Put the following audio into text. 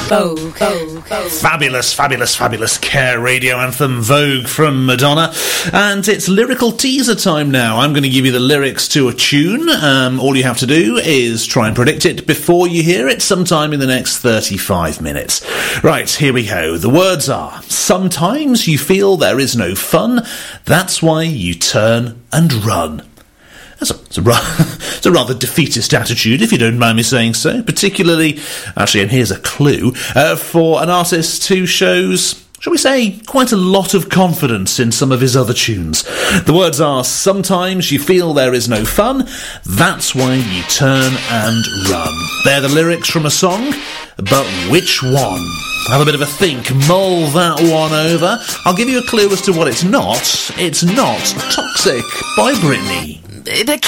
Vogue. Fabulous, fabulous, fabulous Care radio anthem, Vogue from Madonna. And it's lyrical teaser time now. I'm going to give you the lyrics to a tune. All you have to do is try and predict it before you hear it sometime in the next 35 minutes. Right, here we go. The words are: sometimes you feel there is no fun, that's why you turn and run. It's a rather defeatist attitude, if you don't mind me saying so, particularly, actually, and here's a clue, for an artist who shows, shall we say, quite a lot of confidence in some of his other tunes. The words are: sometimes you feel there is no fun, that's why you turn and run. They're the lyrics from a song, but which one? Have a bit of a think, mull that one over. I'll give you a clue as to what it's not. It's not Toxic by Britney.